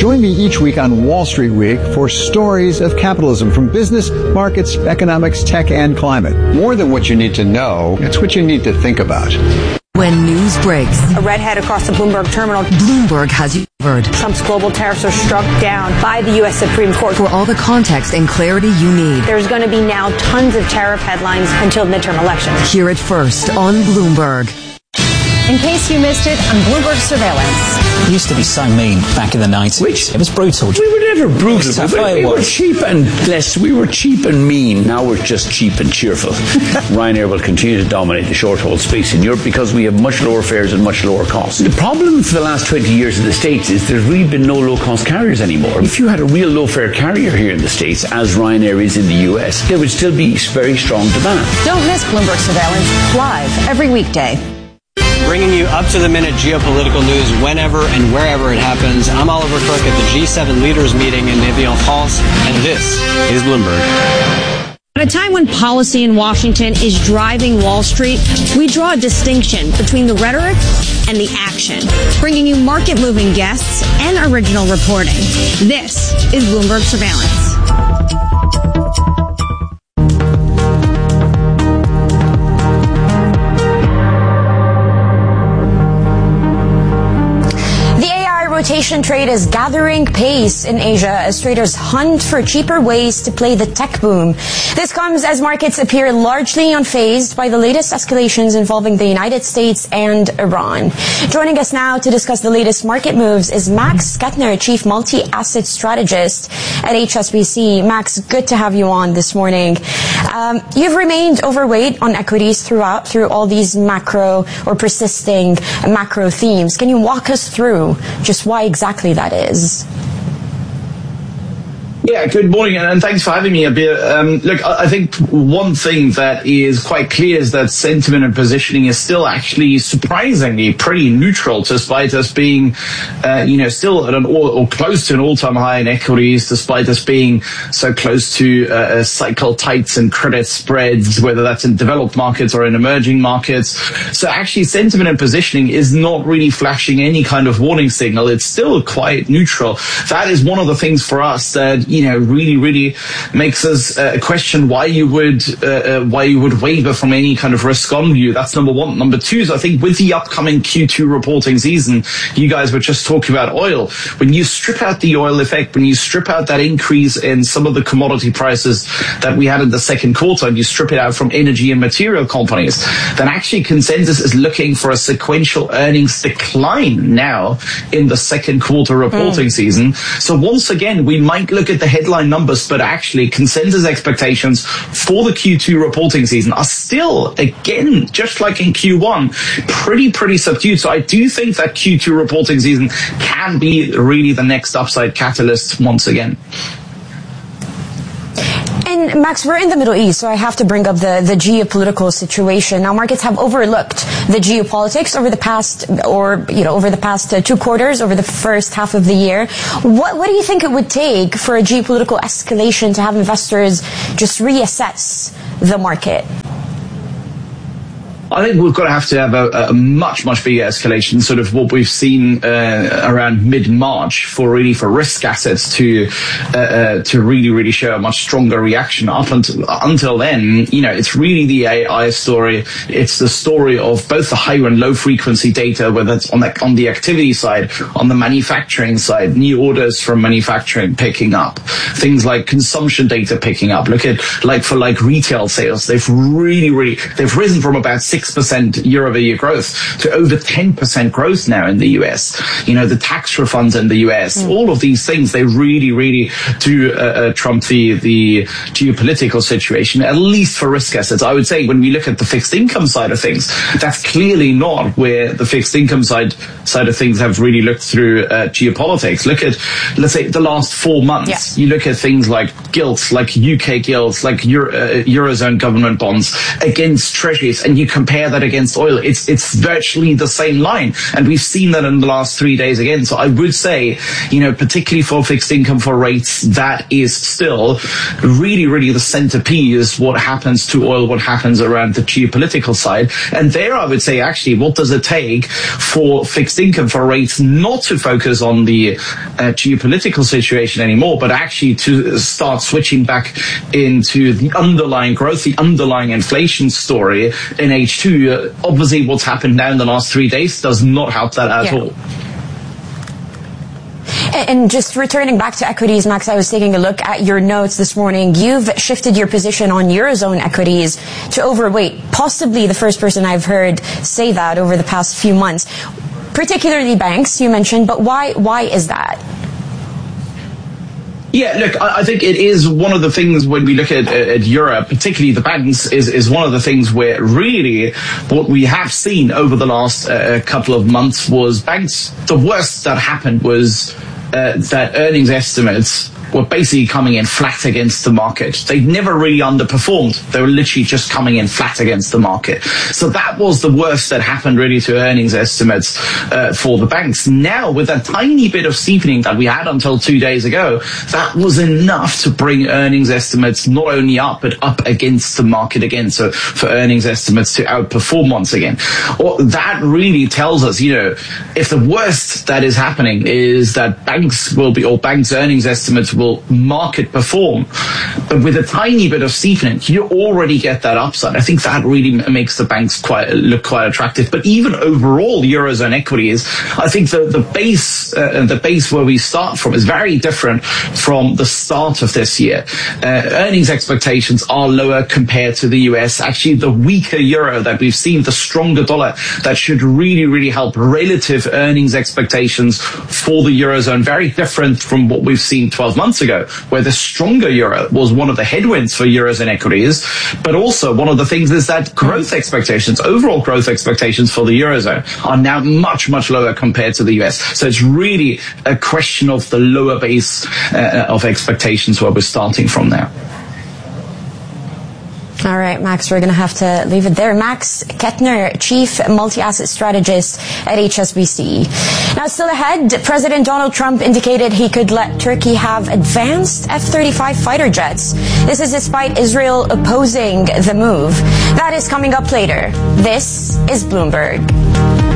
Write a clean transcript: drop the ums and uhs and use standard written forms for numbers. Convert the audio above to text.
Join me each week on Wall Street Week for stories of capitalism from business, markets, economics, tech, and climate. More than what you need to know, it's what you need to think about. When news breaks, a redhead across the Bloomberg terminal. Bloomberg has you covered. Trump's global tariffs are struck down by the U.S. Supreme Court. For all the context and clarity you need. There's going to be now tons of tariff headlines until midterm elections. Hear it first on Bloomberg. In case you missed it, on Bloomberg Surveillance. It used to be so mean back in the 90s. It was brutal. We were never brutal. We were cheap and blessed. We were cheap and mean. Now we're just cheap and cheerful. Ryanair will continue to dominate the short-haul space in Europe because we have much lower fares and much lower costs. The problem for the last 20 years in the States is there's really been no low-cost carriers anymore. If you had a real low-fare carrier here in the States, as Ryanair is in the US, there would still be very strong demand. Don't miss Bloomberg Surveillance live every weekday. Bringing you up-to-the-minute geopolitical news whenever and wherever it happens. I'm Oliver Cook at the G7 leaders meeting in Evian-France, and this is Bloomberg. At a time when policy in Washington is driving Wall Street, we draw a distinction between the rhetoric and the action, bringing you market-moving guests and original reporting. This is Bloomberg Surveillance. Rotation trade is gathering pace in Asia as traders hunt for cheaper ways to play the tech boom. This comes as markets appear largely unfazed by the latest escalations involving the United States and Iran. Joining us now to discuss the latest market moves is Max Kettner, Chief Multi-Asset Strategist at HSBC. Max, good to have you on this morning. You've remained overweight on equities through all these macro or persisting macro themes. Can you walk us through just why exactly that is? Yeah, good morning, and thanks for having me, Abir. Look, I think one thing that is quite clear is that sentiment and positioning is still actually surprisingly pretty neutral, despite us being, still at or close to an all-time high in equities, despite us being so close to cycle tights and credit spreads, whether that's in developed markets or in emerging markets. So actually, sentiment and positioning is not really flashing any kind of warning signal. It's still quite neutral. That is one of the things for us that really makes us question why you would waver from any kind of risk on view. That's number one. Number two is, I think, with the upcoming Q2 reporting season, you guys were just talking about oil. When you strip out the oil effect, when you strip out that increase in some of the commodity prices that we had in the second quarter, and you strip it out from energy and material companies, then actually consensus is looking for a sequential earnings decline now in the second quarter reporting season. So once again, we might look at the headline numbers, but actually consensus expectations for the Q2 reporting season are still, again, just like in Q1, pretty subdued. So I do think that Q2 reporting season can be really the next upside catalyst once again. And Max, we're in the Middle East, so I have to bring up the geopolitical situation. Now, markets have overlooked the geopolitics over the past 2 quarters, over the first half of the year. What do you think it would take for a geopolitical escalation to have investors just reassess the market? I think we've got to have a much bigger escalation, sort of what we've seen around mid-March for risk assets to really show a much stronger reaction. Up until then, it's really the AI story. It's the story of both the high and low frequency data, whether it's on the activity side, on the manufacturing side, new orders from manufacturing picking up, things like consumption data picking up. Look at for retail sales, they've risen from about 6% year-over-year growth to over 10% growth now in the US. The tax refunds in the US, all of these things, they really do trump the geopolitical situation, at least for risk assets. I would say when we look at the fixed income side of things, that's clearly not where the fixed income side of things have really looked through geopolitics. Look at, let's say, the last 4 months. You look at things like gilts, like UK gilts, like Eurozone government bonds against treasuries, and you compare compare that against oil, it's virtually the same line. And we've seen that in the last 3 days again. So I would say, particularly for fixed income, for rates, that is still really, really the centerpiece. What happens to oil, what happens around the geopolitical side. And there I would say, actually, what does it take for fixed income, for rates, not to focus on the geopolitical situation anymore, but actually to start switching back into the underlying growth, the underlying inflation story in H2. Obviously, what's happened now in the last 3 days does not help that at all. And just returning back to equities, Max, I was taking a look at your notes this morning. You've shifted your position on Eurozone equities to overweight, possibly the first person I've heard say that over the past few months, particularly banks, you mentioned, but why is that? Yeah, look, I think it is one of the things when we look at Europe, particularly the banks, is one of the things where really what we have seen over the last couple of months was banks. The worst that happened was that earnings estimates were basically coming in flat against the market. They never really underperformed. They were literally just coming in flat against the market. So that was the worst that happened really to earnings estimates for the banks. Now, with that tiny bit of steepening that we had until 2 days ago, that was enough to bring earnings estimates not only up, but up against the market again. So for earnings estimates to outperform once again. Well, that really tells us, if the worst that is happening is that banks earnings estimates will market perform, but with a tiny bit of steepening, you already get that upside. I think that really makes the banks look quite attractive. But even overall, Eurozone equities, I think the base where we start from is very different from the start of this year. Earnings expectations are lower compared to the US. Actually, the weaker euro that we've seen, the stronger dollar, that should really, really help relative earnings expectations for the Eurozone. Very different from what we've seen 12 months ago, where the stronger euro was one of the headwinds for Eurozone equities. But also one of the things is that overall growth expectations for the Eurozone are now much, much lower compared to the US. So it's really a question of the lower base of expectations where we're starting from now. All right, Max, we're going to have to leave it there. Max Kettner, Chief Multi-Asset Strategist at HSBC. Now, still ahead, President Donald Trump indicated he could let Turkey have advanced F-35 fighter jets. This is despite Israel opposing the move. That is coming up later. This is Bloomberg.